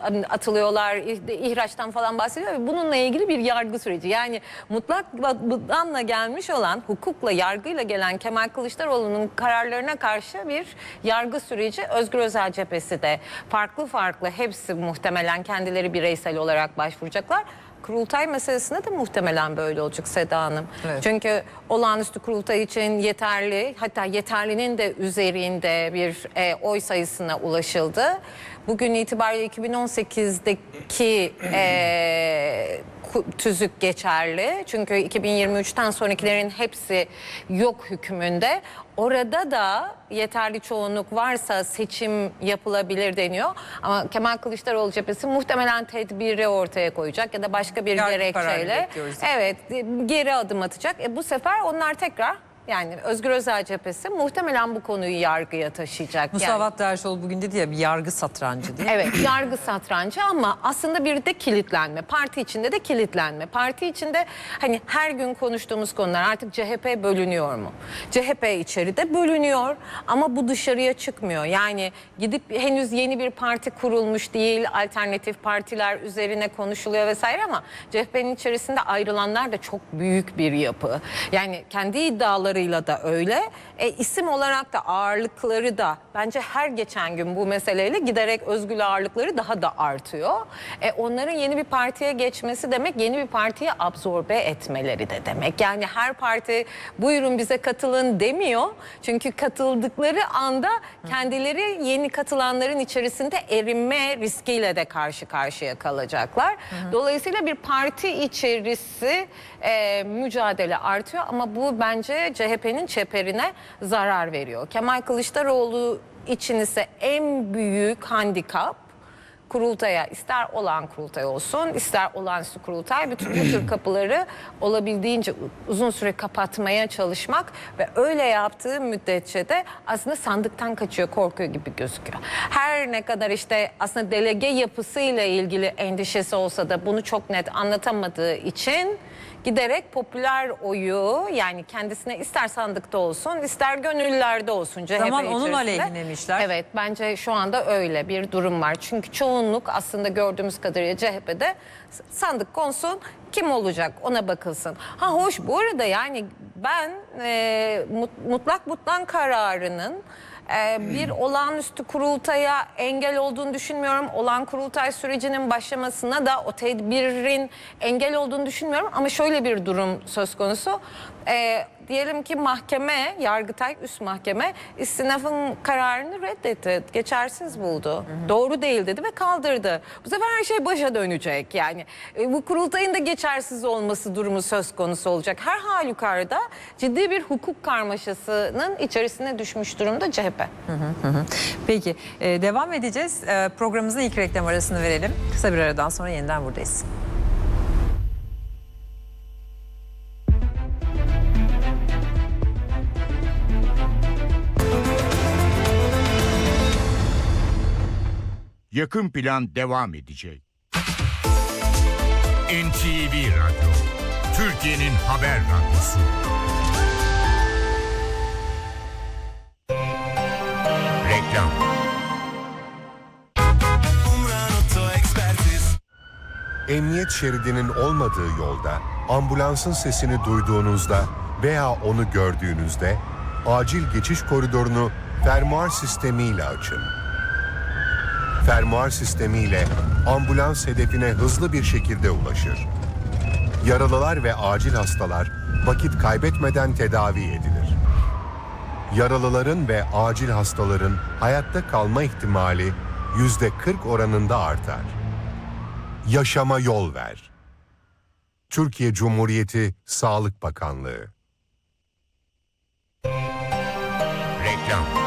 atılıyorlar, ihraçtan falan bahsediyor ve bununla ilgili bir yargı süreci. Yani mutlak butlanla gelmiş olan, hukukla, yargıyla gelen Kemal Kılıçdaroğlu'nun kararlarına karşı bir yargı süreci. Özgür Özel cephesi de farklı hepsi muhtemelen kendileri bireysel olarak başvuracaklar. Kurultay meselesinde de muhtemelen böyle olacak Seda Hanım. Evet. Çünkü olağanüstü kurultay için yeterli, hatta yeterlinin de üzerinde bir oy sayısına ulaşıldı. Bugün itibariyle 2018'deki tüzük geçerli. Çünkü 2023'ten sonrakilerin hepsi yok hükmünde. Orada da yeterli çoğunluk varsa seçim yapılabilir deniyor. Ama Kemal Kılıçdaroğlu cephesi muhtemelen tedbiri ortaya koyacak ya da başka bir gerekçeyle. Evet, geri adım atacak. Bu sefer onlar tekrar, yani Özgür Özel cephesi muhtemelen bu konuyu yargıya taşıyacak. Musavat Dervişoğlu bugün dedi ya, bir yargı satrancı diye. Evet, yargı satrancı ama aslında bir de kilitlenme. Parti içinde de kilitlenme. Parti içinde hani her gün konuştuğumuz konular, artık CHP bölünüyor mu? CHP içeride bölünüyor ama bu dışarıya çıkmıyor. Yani gidip henüz yeni bir parti kurulmuş değil, alternatif partiler üzerine konuşuluyor vesaire ama CHP'nin içerisinde ayrılanlar da çok büyük bir yapı. Yani kendi iddiaları da öyle. İsim olarak da ağırlıkları da bence her geçen gün bu meseleyle giderek özgür ağırlıkları daha da artıyor. Onların yeni bir partiye geçmesi demek, yeni bir partiye absorbe etmeleri de demek. Yani her parti buyurun bize katılın demiyor. Çünkü katıldıkları anda kendileri yeni katılanların içerisinde erinme riskiyle de karşı karşıya kalacaklar. Dolayısıyla bir parti içerisi mücadele artıyor ama bu bence CHP'nin çeperine zarar veriyor. Kemal Kılıçdaroğlu için ise en büyük handikap kurultaya, ister olağan kurultay olsun, ister olağanüstü kurultay, bütün bu tür kapıları olabildiğince uzun süre kapatmaya çalışmak ve öyle yaptığı müddetçe de aslında sandıktan kaçıyor, korkuyor gibi gözüküyor. Her ne kadar işte aslında delege yapısıyla ilgili endişesi olsa da bunu çok net anlatamadığı için giderek popüler oyu, yani kendisine ister sandıkta olsun ister gönüllülerde olsun CHP Zaman içerisinde. onun aleyhinemişler. Evet, bence şu anda öyle bir durum var. Çünkü çoğunluk aslında gördüğümüz kadarıyla CHP'de sandık konsun, kim olacak ona bakılsın. Ha hoş, bu arada yani ben mutlak butlan kararının bir olağanüstü kurultaya engel olduğunu düşünmüyorum. Olağan kurultay sürecinin başlamasına da o tedbirin engel olduğunu düşünmüyorum. Ama şöyle bir durum söz konusu. Diyelim ki mahkeme, Yargıtay üst mahkeme istinafın kararını reddetti. Geçersiz buldu. Doğru değil dedi ve kaldırdı. Bu sefer her şey başa dönecek. Yani bu kurultayın da geçersiz olması durumu söz konusu olacak. Her halükarda ciddi bir hukuk karmaşasının içerisine düşmüş durumda CHP. Peki devam edeceğiz. Programımızın ilk reklam arasını verelim. Kısa bir aradan sonra yeniden buradayız. Yakın Plan devam edecek. NTV Radyo, Türkiye'nin haber radyosu. Reklam. Emniyet şeridinin olmadığı yolda ambulansın sesini duyduğunuzda veya onu gördüğünüzde acil geçiş koridorunu fermuar sistemiyle açın. Fermuar sistemiyle ambulans hedefine hızlı bir şekilde ulaşır. Yaralılar ve acil hastalar vakit kaybetmeden tedavi edilir. Yaralıların ve acil hastaların hayatta kalma ihtimali %40 oranında artar. Yaşama yol ver. Türkiye Cumhuriyeti Sağlık Bakanlığı. Reklam.